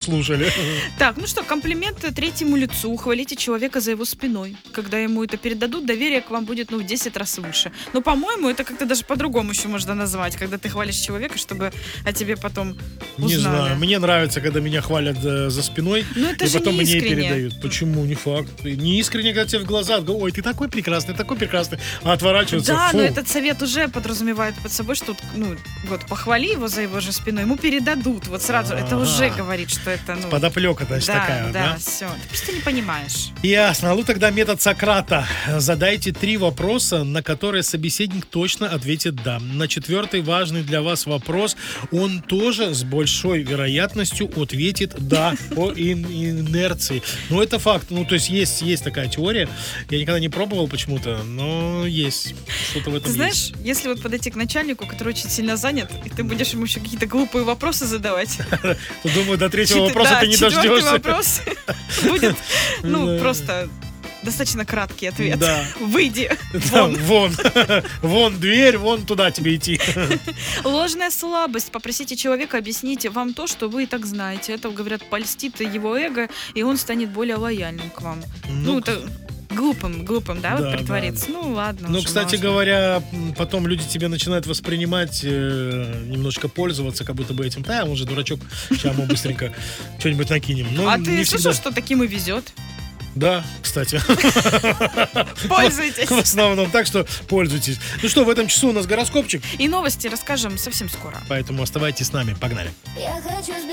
слушали. Так, ну что, комплименты третьему лицу. Хвалите человека за его спиной. Когда ему это передадут, доверие к вам будет, в 10 раз выше. Но, по-моему, это как-то даже по-другому еще можно назвать, когда ты хвалишь человека, чтобы о тебе потом узнали. Не знаю, мне нравится, когда меня хвалят за спиной, это и же потом не мне искренне. передают. Почему? Не факт. Не искренне, когда тебе в глаза говорят: ой, ты такой прекрасный, а отворачиваются. Да, фу. но этот совет уже подразумевает под собой, что похвали его за его же спиной, ему передадут. Вот сразу, это уже говорит, что это, Подоплека, значит, такая, да? Да, все. Ты просто не понимаешь. Ясно. Ну тогда метод Сократа. Задайте 3 вопроса, на которые собеседник точно ответит «да». На 4-й важный для вас вопрос он тоже с большой вероятностью ответит «да» по инерции. Ну, это факт. Ну, то есть есть такая теория. Я никогда не пробовал почему-то, но есть. Что-то в этом Ты знаешь, если вот подойти к начальнику, который очень сильно занят, и ты будешь ему еще какие-то глупые вопросы задавать. То, думаю, до 3-го вопроса ты не дождешься. 4-й вопрос будет, просто достаточно краткий ответ. Да. Выйди. Да, вон. Вон дверь, вон туда тебе идти. Ложная слабость. Попросите человека объяснить вам то, что вы и так знаете. Это, говорят, польстит его эго, и он станет более лояльным к вам. Это глупым, да, вот притвориться. Да. Ну, ладно. Ну, кстати говоря, потом люди тебя начинают воспринимать, немножко пользоваться, как будто бы этим. Да, он же дурачок, сейчас мы быстренько что-нибудь накинем. А ты слышал, что таким и везет? Да, кстати. Пользуйтесь. В основном, так что пользуйтесь. Ну что, в этом часу у нас гороскопчик. И новости расскажем совсем скоро. Поэтому оставайтесь с нами. Погнали.